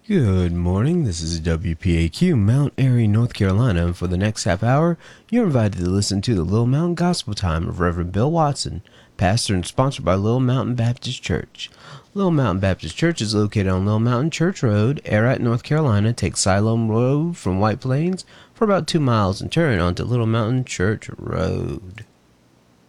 Good morning, this is WPAQ, Mount Airy, North Carolina, and for the next half hour, you're invited to listen to the Little Mountain Gospel Time of Reverend Bill Watson, pastor and sponsored by Little Mountain Baptist Church. Little Mountain Baptist Church is located on Little Mountain Church Road, Ararat, North Carolina. Take Siloam Road from White Plains for about 2 miles and turn onto Little Mountain Church Road.